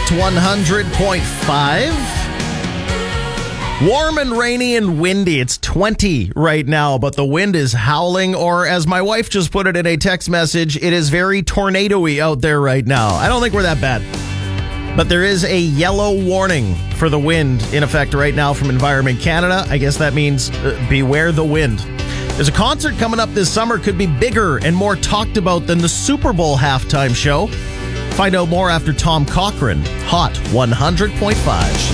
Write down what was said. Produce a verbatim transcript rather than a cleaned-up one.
Hot one hundred point five. Warm and rainy and windy. It's twenty right now, but the wind is howling, or as my wife just put it in a text message, it is very tornado-y out there right now. I don't think we're that bad. But there is a yellow warning for the wind in effect right now from Environment Canada. I guess that means uh, beware the wind. There's a concert coming up this summer, could be bigger and more talked about than the Super Bowl halftime show. Find out more after Tom Cochrane. Hot one hundred point five.